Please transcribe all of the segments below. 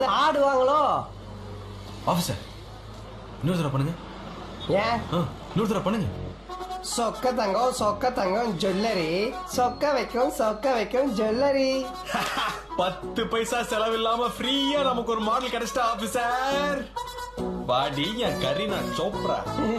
ஆடுவாங்களோ officer இன்னொரு தடவை பண்ணுங்க. ஏன் இன்னொரு தடவை பண்ணுங்க. சொக்க தங்கம் ஜுவல்லரி சொக்க வைக்கும் ஜுவல்லரி 10 பைசா செலவில்லாம ஃப்ரீயா நமக்கு ஒரு மாடல் கிடைச்சிட்டா ஆபீசர். பாடி என் Kareena Chopra.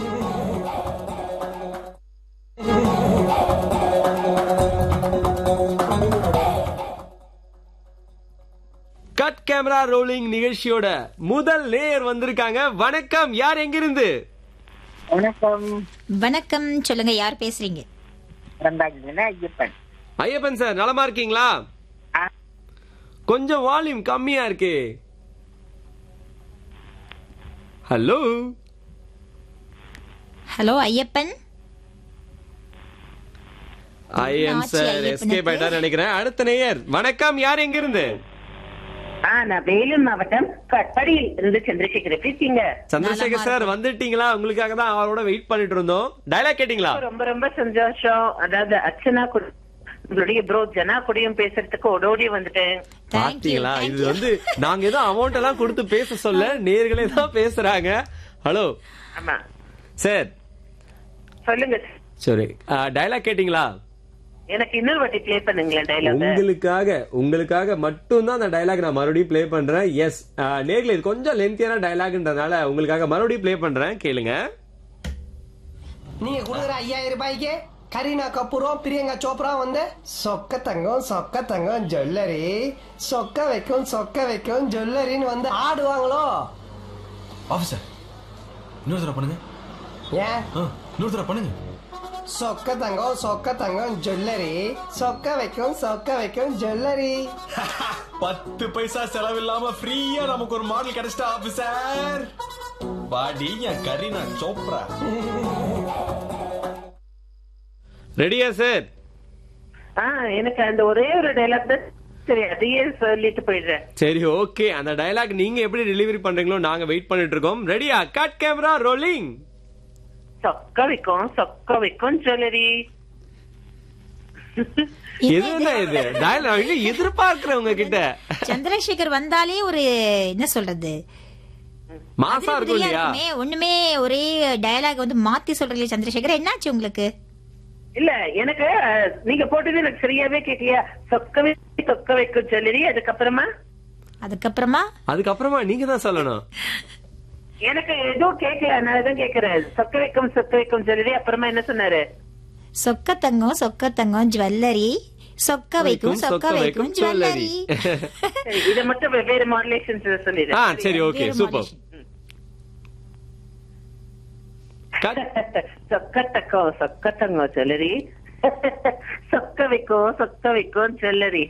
Cut camera rolling நிகழ்ச்சியோட முதல் நேயர் வந்திருக்காங்க. வணக்கம், யார் எங்கிருந்து? வணக்கம். வணக்கம், சொல்லுங்க, யார் பேசுறீங்க? ஐயப்பன். ஐயப்பன் சார், நலமா இருக்கீங்களா? கொஞ்சம் வால்யூம் கம்மியா இருக்கு. Hello hello Ayyappan. IIM sir escape ஆயிட்டார் நினைக்கிறேன். அடுத்த நேயர் வணக்கம், யார் எங்கிருந்து? நான் வேலூர் மாவட்டம் கட்படியில் இருந்து சந்திரசேகர். எப்படி இருக்கீங்க? சந்திரசேகர் சார் வந்துட்டீங்களா? உங்களுக்காக தான் அவரோட வெயிட் பண்ணிட்டு இருந்தோம். டயலாக் கேட்டீங்களா? ரொம்ப ரொம்ப சந்தோஷம். அதாவது அர்ச்சனா உங்களுடைய ப்ரோ ஜனா கூடயும் பேசுறதுக்கு ஓடோடி வந்துட்டேன். பாத்தீங்களா, இது வந்து நாங்க ஏதோ அமௌண்ட் எல்லாம் கொடுத்து பேச சொல்ல நேர்களே தான் பேசுறாங்க. ஹலோ. ஆமா சார் சொல்லுங்க. சரி, டயலாக் கேட்டீங்களா? எனக்கு இன்னொரு வாட்டி பிளே பண்ணுங்களேன் டயலாக். உங்களுக்காக மட்டும் தான் அந்த டயலாக் நான் மறுபடியும் பிளே பண்றேன். எஸ் நேர்ல இது கொஞ்சம் லென்த்தியான டயலாக்ன்றதுனால உங்களுக்காக மறுபடியும் பிளே பண்றேன், கேளுங்க. நீங்க கொடுக்குற 5000 ரூபாய்க்கு கரீனா கபூரும் பிரியங்கா சோப்ரா வந்து சொக்க தங்கம் ஜுவல்லரி சொக்க வைக்கும் ஜுவல்லரின்னு வந்து ஆடுவாங்களோ ஆஃபீஸர் இன்னொரு தடவை பண்ணுங்க. ஏன் இன்னொரு தடவை பண்ணுங்க. சொக்க தங்கம் ஜுவல்லரி சொக்க வைக்கும் ஜுவல்லரி 10 பைசா செலவில்லாம ஃப்ரீயா நமக்கு ஒரு மாடல் கிடைச்சிட்டா ஆபீசர். பாடி என் கரீனா சோப்ரா. ரெடியா சார்? எனக்கு அந்த ஒரே ஒரு டயலாக் தான். சரி, அதையே சொல்லிட்டு போயிடுறேன். சரி, ஓகே. அந்த டயலாக் நீங்க எப்படி டெலிவரி பண்றீங்களோ நாங்க வெயிட் பண்ணிட்டு இருக்கோம். ரெடியா? Cut camera rolling. சொக்க வைக்கும் ஜுவல்லரி. எதுனா இது டயலாக் எதிர்பார்க்கிறவங்க கிட்ட சந்திரசேகர் வந்தாலே ஒரு என்ன சொல்றது மாசா இருக்கும் இல்லையா? ஒண்ணுமே ஒரே டயலாக் வந்து மாத்தி சொல்றீங்க சந்திரசேகர். என்னாச்சு உங்களுக்கு? இல்ல, எனக்கு நீங்க போட்டது எனக்கு சரியாவே கேட்கலையா? சொக்க வைக்கும் ஜுவல்லரி. அதுக்கப்புறமா நீங்க தான் சொல்லணும். எனக்கு எதுவும் கேட்கல, அதனாலதான் கேக்குறேன். சொக்க வைக்கும் ஜுவல்லரி. அப்புறமா என்ன சொன்னாரு? சொக்க தங்கம் ஜுவல்லரி சொக்க வைக்கும் ஜுவல்லரி. இத மட்டும் வேற மாடுலேஷன்ஸ் சொல்லிடு. சரி, ஓகே, சூப்பர். சொக்க தங்கம் ஜுவல்லரி சொக்க வைக்கும் ஜுவல்லரி.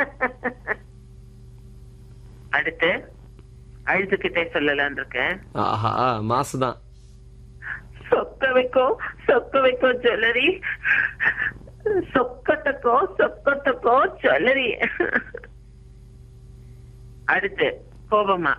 அடுத்து அழுதுகிட்டே சொல்லலான் இருக்கேன். ஆஹா, மாசுதான். சொக்க வைக்கும் ஜுவல்லரி சொக்கட்டக்கோ ஜுவல்லரி. அடுத்து கோபமா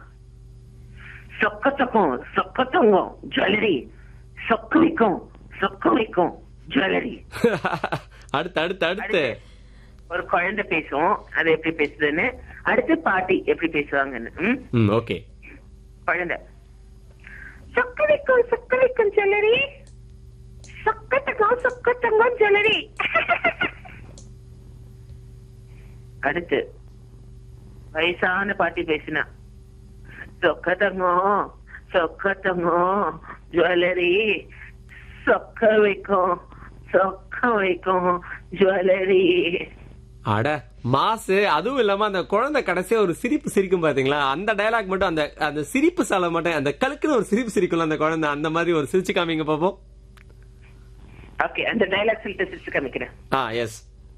சொக்கத்தங்கம் ஜுவல்லரி சொக்க வைக்கும் ஜுவல்லரி. அடுத்து ஒரு குழந்தை பேசுவோம், அது எப்படி பேசுதுன்னு. அடுத்து பாட்டி எப்படி பேசுவாங்கன்னு. ஓகே. குழந்தை சொக்க வைக்கும் ஜுவல்லரி சொக்கத்தங்கம் ஜுவல்லரி. அடுத்து வயசான பாட்டி பேசினா சொக்கத்தங்கம் ஜுவல்லரி சொக்க வைக்கும் ஜுவல்லரி. அட மாசு. அதுவும் இல்லாம அந்த குழந்தை கடைசியா ஒரு சிரிப்பு சிரிக்கும் பாத்தீங்களா? அந்த டயலாக் மட்டும் அந்த சிரிப்பு சால மட்டும் அந்த கலுக்குன்னு ஒரு சிரிப்பு சிரிக்கும் அந்த குழந்தை. அந்த மாதிரி ஒரு சிரிச்சு காமிங்க பாப்போம். ஓகே, அந்த டயலாக் சொல்லிட்டு சிரிச்சு காமிக்கிறேன். எஸ்.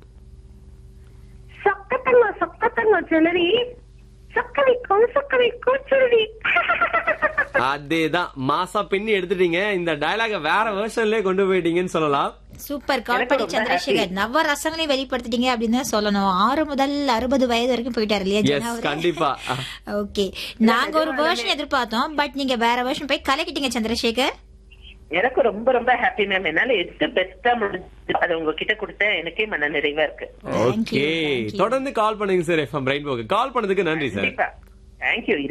சொக்கத்தங்கம் ஜுவல்லரி சொக்க வைக்கும் ஜுவல்லரி. அதேதான், மாசா பின்னி எடுத்துட்டீங்க. இந்த டயலாக வேற வெர்ஷன்லயே கொண்டு போயிட்டீங்கன்னு சொல்லலாம். சூப்பர். கால்படி சந்திரசேகர் நவ ரசங்களையும் வெளிப்படுத்திட்டீங்க அப்படின்னு தான் சொல்லணும். 6 முதல் 60 வயது வரைக்கும் போயிட்டாரு இல்லையா? கண்டிப்பா. ஓகே, நாங்க ஒரு வெர்ஷன் எதிர்பார்த்தோம், பட் நீங்க வேற வெர்ஷன் போய் கலக்கிட்டீங்க சந்திரசேகர். எனக்கு ரொம்ப ரொம்ப ஹாப்பி மேம். என்னால எது பெஸ்டா முடிஞ்சு அது உங்ககிட்ட கொடுத்த எனக்கே மன நிறைவா இருக்கு. ஓகே, தொடர்ந்து கால் பண்ணுங்க சார். எஃப்எம் ரெயின்போக்கு கால் பண்ணதுக்கு நன்றி சார். தேங்க்யூ.